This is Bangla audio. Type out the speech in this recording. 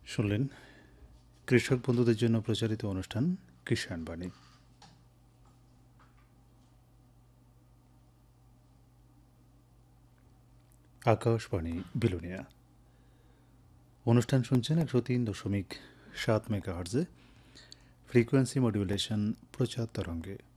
শুনলেন কৃষক বন্ধুদের জন্য প্রচারিত অনুষ্ঠান কিষাণ বাণী। আকাশবাণী বিলোনিয়া। অনুষ্ঠান শুনছেন 103.7 মেগাহার্জে, ফ্রিকোয়েন্সি মডুলেশন প্রচার তরঙ্গে।